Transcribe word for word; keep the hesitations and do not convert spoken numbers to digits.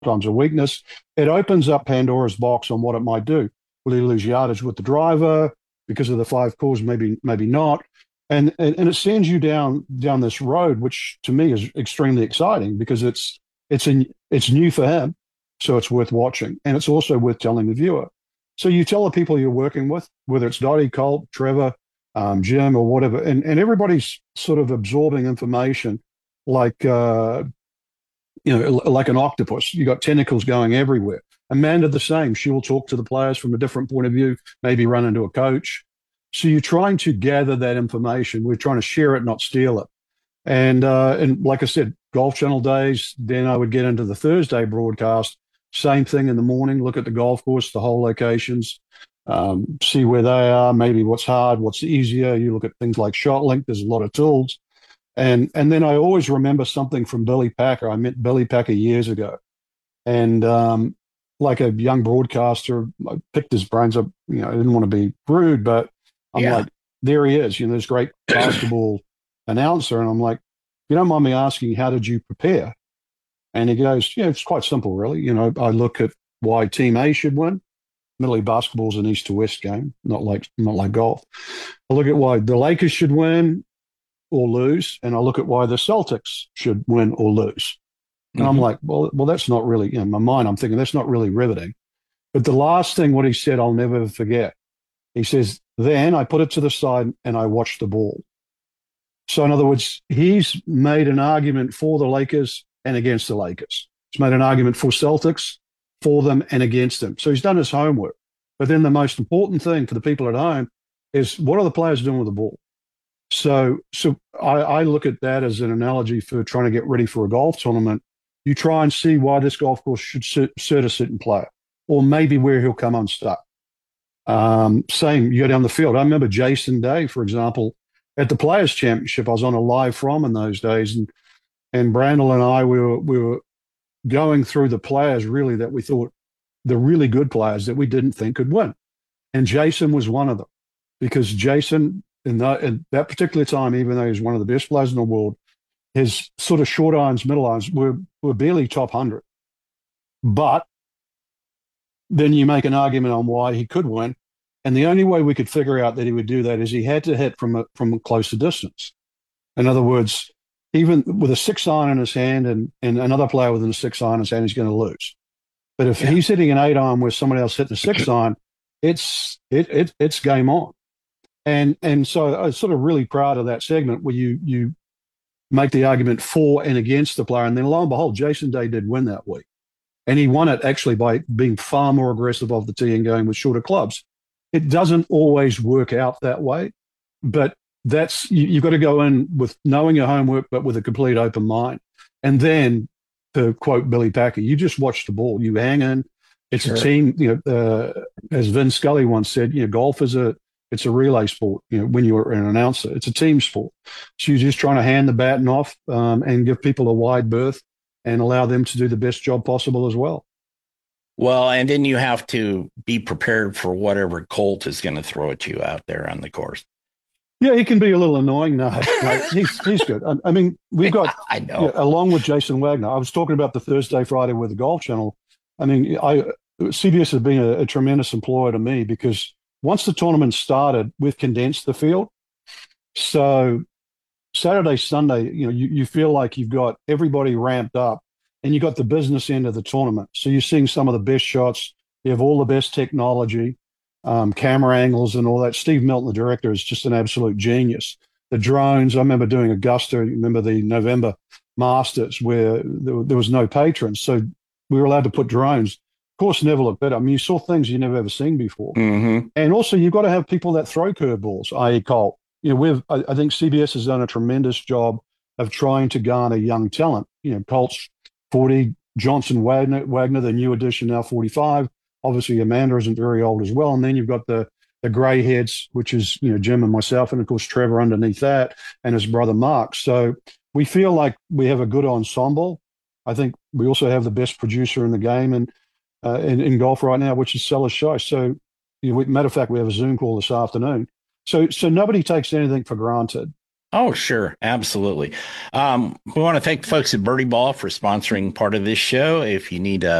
sometimes a weakness. It opens up Pandora's box on what it might do. Will he lose yardage with the driver because of the five calls? Maybe, maybe not. And, and and it sends you down down this road, which to me is extremely exciting because it's it's in, it's new for him, so it's worth watching, and it's also worth telling the viewer. So you tell the people you're working with, whether it's Dottie, Colt, Trevor, um, Jim, or whatever, and and everybody's sort of absorbing information like uh, you know like an octopus. You got tentacles going everywhere. Amanda the same. She will talk to the players from a different point of view, maybe run into a coach. So you're trying to gather that information. We're trying to share it, not steal it. And uh, and like I said, Golf Channel days. Then I would get into the Thursday broadcast. Same thing in the morning. Look at the golf course, the whole locations, um, see where they are. Maybe what's hard, what's easier. You look at things like ShotLink. There's a lot of tools. And and then I always remember something from Billy Packer. I met Billy Packer years ago, and um, like a young broadcaster, I picked his brains up. You know, I didn't want to be rude, but I'm Yeah. like, there he is, you know, this great basketball announcer. And I'm like, you don't mind me asking, how did you prepare? And he goes, yeah, it's quite simple, really. You know, I look at why Team A should win. Middle East basketball's an east to west game, not like not like golf. I look at why the Lakers should win or lose, and I look at why the Celtics should win or lose. And I'm Mm-hmm. like, well, well, that's not really, you know, in my mind, I'm thinking that's not really riveting. But the last thing, what he said, I'll never forget. He says, then I put it to the side and I watched the ball. So, in other words, he's made an argument for the Lakers and against the Lakers. He's made an argument for Celtics, for them and against them. So he's done his homework. But then the most important thing for the people at home is what are the players doing with the ball? So, so I, I look at that as an analogy for trying to get ready for a golf tournament. You try and see why this golf course should suit, suit a certain player, or maybe where he'll come unstuck. Um, same, you go down the field. I remember Jason Day, for example, at the Players Championship. I was on a live from in those days, and and Brandel and I we were we were going through the players really that we thought the really good players that we didn't think could win, and Jason was one of them because Jason in that, in that particular time, even though he's one of the best players in the world, his sort of short irons, middle irons were were barely top hundred, but then you make an argument on why he could win. And the only way we could figure out that he would do that is he had to hit from a, from a closer distance. In other words, even with a six iron in his hand and, and another player with a six iron in his hand, he's going to lose. But if Yeah. he's hitting an eight iron where somebody else hitting a six iron, it's it, it it's game on. And and so I was sort of really proud of that segment where you you make the argument for and against the player, and then lo and behold, Jason Day did win that week. And he won it actually by being far more aggressive off the tee and going with shorter clubs. It doesn't always work out that way, but that's you, you've got to go in with knowing your homework, but with a complete open mind. And then, to quote Billy Packer, you just watch the ball. You hang in. It's Sure. a team. You know, uh, as Vin Scully once said, you know, golf is a it's a relay sport. You know, when you're an announcer, it's a team sport. So you're just trying to hand the baton off um, and give people a wide berth and allow them to do the best job possible as well. Well, and then you have to be prepared for whatever Colt is going to throw at you out there on the course. Yeah, he can be a little annoying. No, no he's he's good. I, I mean, we've got I know. yeah, along with Jason Wagner. I was talking about the Thursday, Friday with the Golf Channel. I mean, I C B S has been a, a tremendous employer to me because once the tournament started, we've condensed the field. So Saturday, Sunday, you know, you, you feel like you've got everybody ramped up and you got the business end of the tournament. So you're seeing some of the best shots. You have all the best technology, um, camera angles and all that. Steve Milton, the director, is just an absolute genius. The drones, I remember doing Augusta, remember the November Masters where there, there was no patrons. So we were allowed to put drones. Of course, never looked better. I mean, you saw things you never ever seen before. Mm-hmm. And also, you've got to have people that throw curveballs, that is. Colt. You know, we've, I, I think C B S has done a tremendous job of trying to garner young talent. You know, Colt's forty, Johnson Wagner, Wagner, the new addition, now forty-five. Obviously, Amanda isn't very old as well. And then you've got the the grey heads, which is, you know, Jim and myself, and of course, Trevor underneath that, and his brother Mark. So we feel like we have a good ensemble. I think we also have the best producer in the game and uh, in, in golf right now, which is Seller Scheich. So, you know, we, matter of fact, we have a Zoom call this afternoon. So, so nobody takes anything for granted. Oh, sure. Absolutely. Um, we want to thank the folks at Birdie Ball for sponsoring part of this show. If you need a